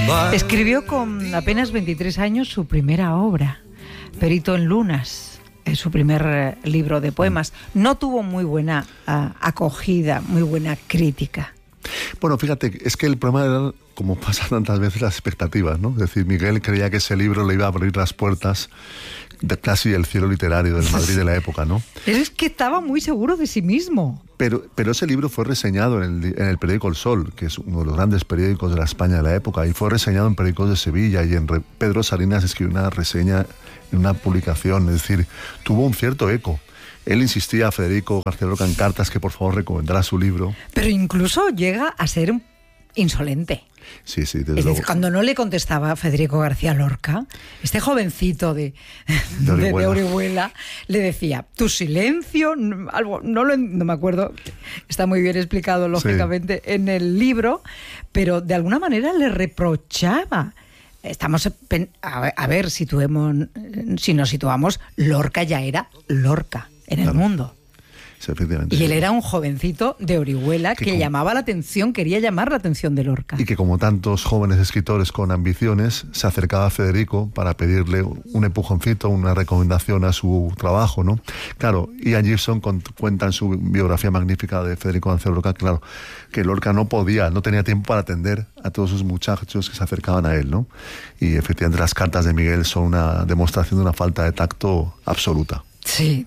Escribió con apenas 23 años su primera obra, Perito en Lunas, su primer libro de poemas. No tuvo muy buena acogida, muy buena crítica. Bueno, fíjate, es que el problema era, como pasa tantas veces, las expectativas, ¿no? Es decir, Miguel creía que ese libro le iba a abrir las puertas de casi el cielo literario del Madrid de la época, ¿no? Es que estaba muy seguro de sí mismo. Pero ese libro fue reseñado en el periódico El Sol, que es uno de los grandes periódicos de la España de la época, y fue reseñado en periódicos de Sevilla, y Pedro Salinas escribió una reseña en una publicación, es decir, tuvo un cierto eco. Él insistía a Federico García Lorca en cartas que por favor recomendara su libro. Pero incluso llega a ser insolente. Sí, desde es luego. decir, cuando no le contestaba a Federico García Lorca, este jovencito de Orihuela, le decía, tu silencio, algo, no me acuerdo, está muy bien explicado lógicamente en el libro, pero de alguna manera le reprochaba. Estamos a ver, si nos situamos, Lorca ya era Lorca en el mundo. Sí, efectivamente. Y él era un jovencito de Orihuela que llamaba la atención, quería llamar la atención de Lorca. Y que, como tantos jóvenes escritores con ambiciones, se acercaba a Federico para pedirle un empujoncito, una recomendación a su trabajo, ¿no? Claro, Ian Gibson cuenta en su biografía magnífica de Federico García Lorca, claro, que Lorca no tenía tiempo para atender a todos esos muchachos que se acercaban a él, ¿no? Y efectivamente las cartas de Miguel son una demostración de una falta de tacto absoluta. Sí,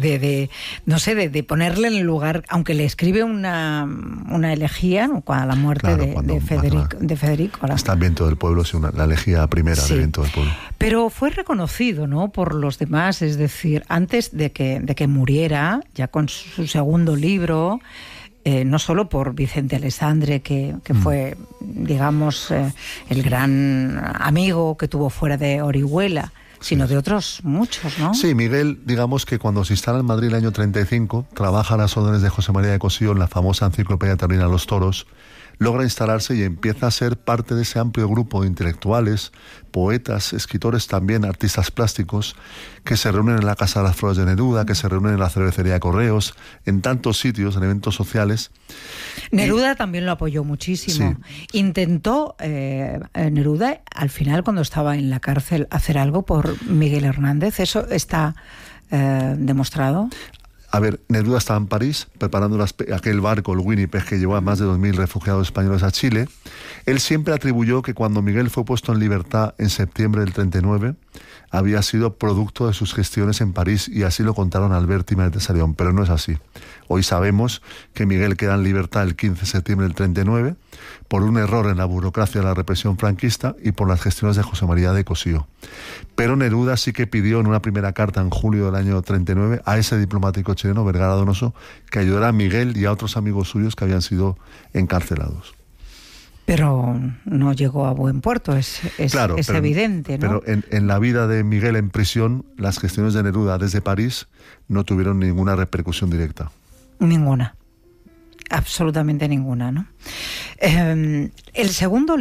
de ponerle en el lugar, aunque le escribe una elegía, ¿no?, a la muerte de Federico. Está en Viento del Pueblo, sí, la elegía primera de Viento del Pueblo. Pero fue reconocido, ¿no?, por los demás, es decir, antes de que muriera, ya con su segundo libro, no solo por Vicente Alessandre, que fue, digamos, el gran amigo que tuvo fuera de Orihuela, sino de otros muchos, ¿no? Sí, Miguel, digamos que cuando se instala en Madrid el año 35, trabaja a las órdenes de José María de Cossío en la famosa enciclopedia taurina Los Toros, logra instalarse y empieza a ser parte de ese amplio grupo de intelectuales, poetas, escritores también, artistas plásticos, que se reúnen en la Casa de las Flores de Neruda, que se reúnen en la Cervecería de Correos, en tantos sitios, en eventos sociales. Neruda también lo apoyó muchísimo. Sí. Intentó, Neruda, al final, cuando estaba en la cárcel, hacer algo por Miguel Hernández. ¿Eso está demostrado? A ver, Neruda estaba en París preparando aquel barco, el Winnipeg, que llevó a más de 2.000 refugiados españoles a Chile. Él siempre atribuyó que cuando Miguel fue puesto en libertad en septiembre del 39, había sido producto de sus gestiones en París, y así lo contaron Alberti y María Sarión, pero no es así. Hoy sabemos que Miguel queda en libertad el 15 de septiembre del 39 por un error en la burocracia de la represión franquista y por las gestiones de José María de Cossío. Pero Neruda sí que pidió en una primera carta en julio del año 39 a ese diplomático chileno, Vergara Donoso, que ayudara a Miguel y a otros amigos suyos que habían sido encarcelados. Pero no llegó a buen puerto, es evidente, ¿no? Pero en la vida de Miguel en prisión, las gestiones de Neruda desde París no tuvieron ninguna repercusión directa. Ninguna. Absolutamente ninguna, ¿no? Con el segundo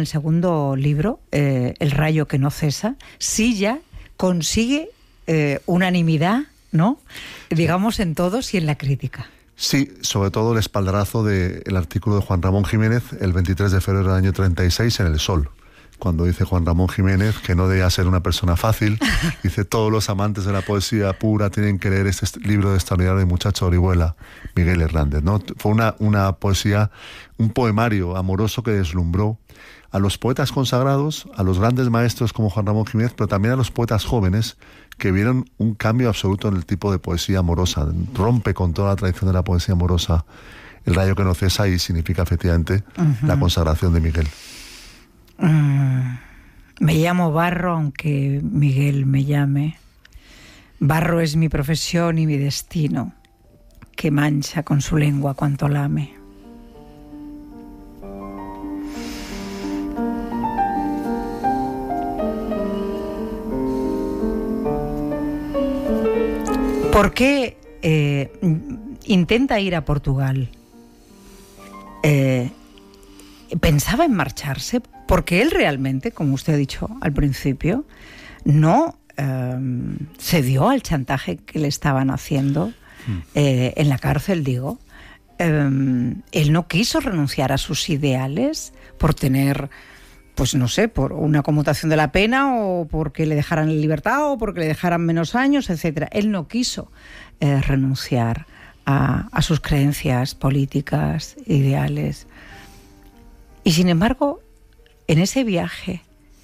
libro, El rayo que no cesa, sí ya consigue unanimidad, ¿no?, digamos, en todos y en la crítica. Sí, sobre todo el espaldarazo del artículo de Juan Ramón Jiménez el 23 de febrero del año 36 en El Sol, cuando dice Juan Ramón Jiménez que no debía ser una persona fácil. Dice, todos los amantes de la poesía pura tienen que leer este libro de extraordinario muchacho de Orihuela, Miguel Hernández, ¿no? Fue una poesía, un poemario amoroso que deslumbró a los poetas consagrados, a los grandes maestros como Juan Ramón Jiménez, pero también a los poetas jóvenes que vieron un cambio absoluto en el tipo de poesía amorosa. Rompe con toda la tradición de la poesía amorosa El rayo que no cesa, y significa efectivamente la consagración de Miguel. Me llamo Barro, aunque Miguel me llame. Barro es mi profesión y mi destino, que mancha con su lengua cuanto lame. ¿Por qué intenta ir a Portugal? ¿Pensaba en marcharse? Porque él realmente, como usted ha dicho al principio, no cedió al chantaje que le estaban haciendo en la cárcel, digo. Él no quiso renunciar a sus ideales por tener pues no sé, por una conmutación de la pena o porque le dejaran en libertad o porque le dejaran menos años, etcétera. Él no quiso renunciar a sus creencias políticas, ideales. Y sin embargo, en ese viaje,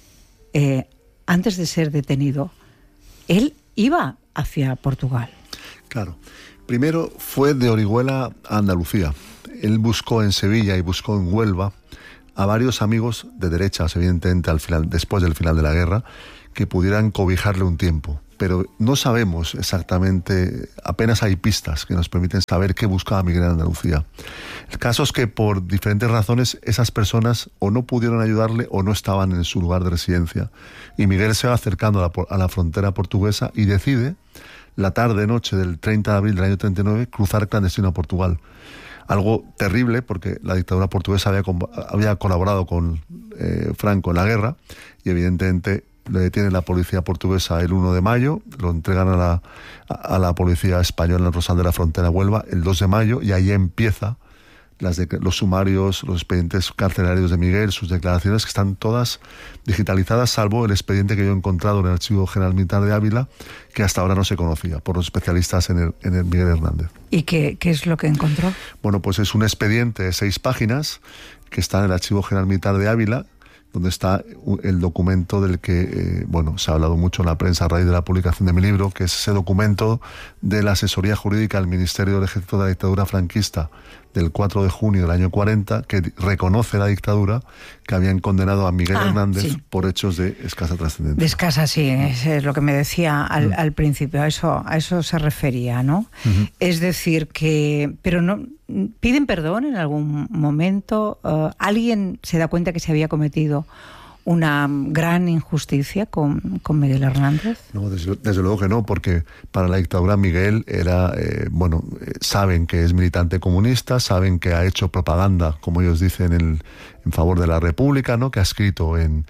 antes de ser detenido, él iba hacia Portugal. Claro. Primero fue de Orihuela a Andalucía. Él buscó en Sevilla y buscó en Huelva a varios amigos de derechas, evidentemente, después del final de la guerra, que pudieran cobijarle un tiempo. Pero no sabemos exactamente, apenas hay pistas que nos permiten saber qué buscaba Miguel en Andalucía. El caso es que por diferentes razones esas personas o no pudieron ayudarle o no estaban en su lugar de residencia. Y Miguel se va acercando a la frontera portuguesa y decide, la tarde-noche del 30 de abril del año 39, cruzar clandestino a Portugal. Algo terrible porque la dictadura portuguesa había colaborado con Franco en la guerra y evidentemente le detiene la policía portuguesa el 1 de mayo, lo entregan a la policía española en el Rosal de la Frontera, Huelva, el 2 de mayo, y ahí empieza los sumarios, los expedientes carcelarios de Miguel, sus declaraciones, que están todas digitalizadas, salvo el expediente que yo he encontrado en el Archivo General Militar de Ávila, que hasta ahora no se conocía por los especialistas en el Miguel Hernández. ¿Y qué es lo que encontró? Bueno, pues es un expediente de 6 páginas que está en el Archivo General Militar de Ávila, donde está el documento del que se ha hablado mucho en la prensa a raíz de la publicación de mi libro, que es ese documento de la asesoría jurídica del Ministerio del Ejército de la dictadura franquista del 4 de junio del año 40, que reconoce la dictadura que habían condenado a Miguel Hernández por hechos de escasa trascendencia. De escasa, sí, es lo que me decía al principio, a eso se refería, ¿no? Uh-huh. Es decir, pero no piden perdón en algún momento. ¿Alguien se da cuenta que se había cometido una gran injusticia con Miguel Hernández? No, desde luego que no, porque para la dictadura Miguel era, saben que es militante comunista, saben que ha hecho propaganda, como ellos dicen, en favor de la República, ¿no? Que ha escrito en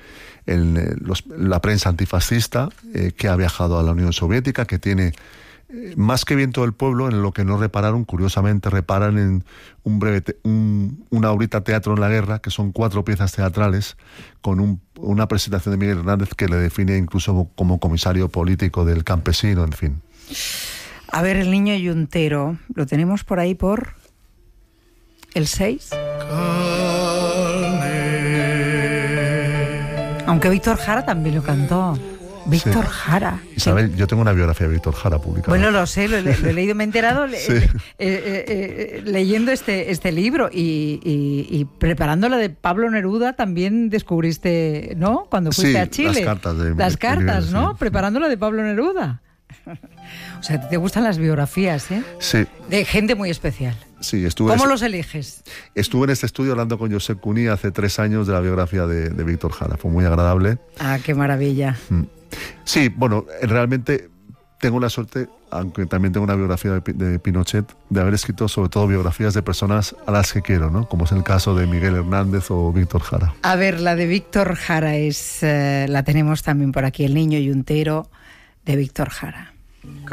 la prensa antifascista, que ha viajado a la Unión Soviética, que tiene más que Viento del Pueblo, en lo que no repararon, curiosamente reparan en una horita Teatro en la Guerra, que son 4 piezas teatrales, con una presentación de Miguel Hernández que le define incluso como comisario político del campesino, en fin. A ver, El niño yuntero, lo tenemos por ahí por el 6. Aunque Víctor Jara también lo cantó. Víctor Jara. Isabel, yo tengo una biografía de Víctor Jara publicada. Bueno, lo sé, lo he leído, me he enterado leyendo este libro y preparando la de Pablo Neruda también descubriste, ¿no? Cuando fuiste a Chile. Las cartas, ¿no? Sí. Preparando la de Pablo Neruda. O sea, te gustan las biografías, ¿eh? Sí. De gente muy especial. Sí, ¿Cómo los eliges? Estuve en este estudio hablando con Josep Cuní hace 3 años de la biografía de Víctor Jara. Fue muy agradable. Ah, qué maravilla. Sí, bueno, realmente tengo la suerte, aunque también tengo una biografía de Pinochet, de haber escrito sobre todo biografías de personas a las que quiero, ¿no? Como es el caso de Miguel Hernández o Víctor Jara. A ver, la de Víctor Jara la tenemos también por aquí, El niño yuntero de Víctor Jara.